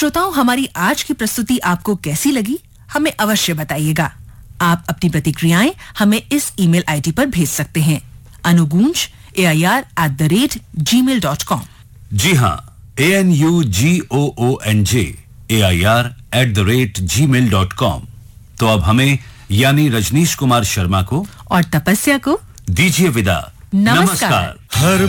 श्रोताओं, हमारी आज की प्रस्तुति आपको कैसी लगी, हमें अवश्य बताइएगा। आप अपनी प्रतिक्रियाएं हमें इस ईमेल आईडी पर भेज सकते हैं, anugunj@gmail.com। जी हाँ, ANUGOONJ@gmail.com। तो अब हमें यानी रजनीश कुमार शर्मा को और तपस्या को दीजिए विदा। नमस्कार। हर